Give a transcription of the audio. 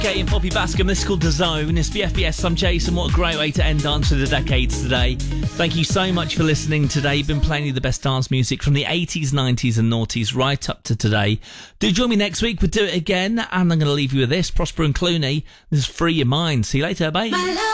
Kate and Poppy Bascom, this is called The Zone. It's BFBS, I'm Jason. What a great way to end Dance of the Decades today. Thank you so much for listening today. Been playing you the best dance music from the 80s, 90s and noughties right up to today. Do join me next week, we'll do it again. And I'm going to leave you with this, Prosper and Clooney. This is Free Your Mind. See you later, bye.